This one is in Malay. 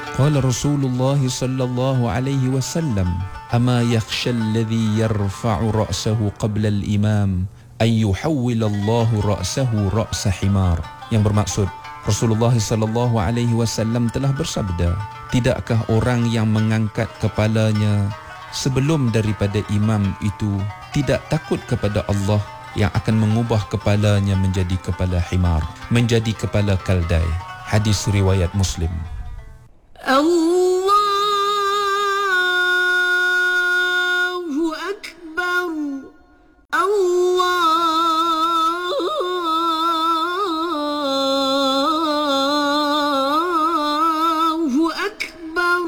Qala Rasulullah sallallahu alaihi wasallam, "Ama yakhsha alladhi yarfa'u ra'sahu qabla al-imam an yuhawwila Allahu ra'sahu ra'sa himar." Yang bermaksud, Rasulullah sallallahu alaihi wasallam telah bersabda, tidakkah orang yang mengangkat kepalanya sebelum daripada imam itu tidak takut kepada Allah yang akan mengubah kepalanya menjadi kepala himar, menjadi kepala keldai. Hadis riwayat Muslim. Allah